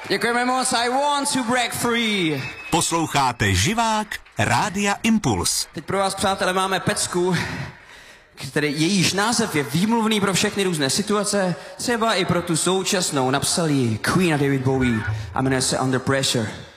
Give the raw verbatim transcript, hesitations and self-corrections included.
Děkujeme moc, I want to break free. Posloucháte Živák Rádia Impuls. Teď pro vás, přátelé, máme pecku, který jejíž název je výmluvný pro všechny různé situace, třeba i pro tu současnou. Napsal ji Queen a David Bowie a jmenuje se Under Pressure.